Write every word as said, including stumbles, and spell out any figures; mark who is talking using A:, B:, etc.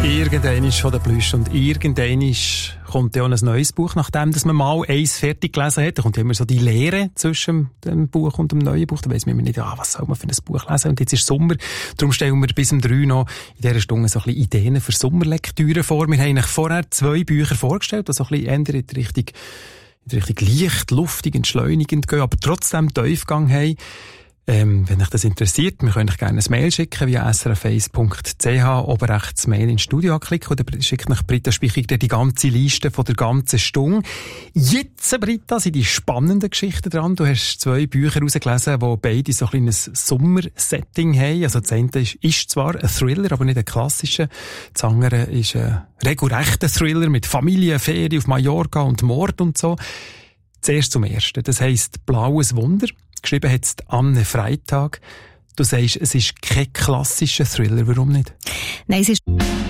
A: Irgendein ist von der Plüsch und irgendein kommt ja auch ein neues Buch, nachdem dass man mal eins fertig gelesen hat. Da kommt ja immer so die Lehre zwischen dem Buch und dem neuen Buch. Da weiss man immer nicht, ah, was soll man für ein Buch lesen. Und jetzt ist Sommer. Darum stellen wir bis um drei noch in dieser Stunde so ein bisschen Ideen für Sommerlektüre vor. Wir haben eigentlich vorher zwei Bücher vorgestellt, die so ein bisschen eher in die Richtung, in die Richtung leicht, luftig, entschleunigend gehen, aber trotzdem Tiefgang haben. Ähm, wenn euch das interessiert, wir können euch gerne ein Mail schicken via s r f eins punkt c h, oben rechts Mail ins Studio anklicken oder schickt euch Britta Spichig die ganze Liste von der ganzen Stunde. Jetzt, Britta, sind die spannenden Geschichten dran. Du hast zwei Bücher herausgelesen, die beide so ein kleines Sommersetting haben. Also das eine ist, ist zwar ein Thriller, aber nicht ein klassischer. Das andere ist ein regelrechter Thriller mit Familie, Ferien auf Mallorca und Mord und so. Zuerst zum Ersten. Das heisst «Blaues Wunder». Geschrieben hat es Anne Freitag. Du sagst, es ist kein klassischer Thriller. Warum nicht?
B: Nein, es ist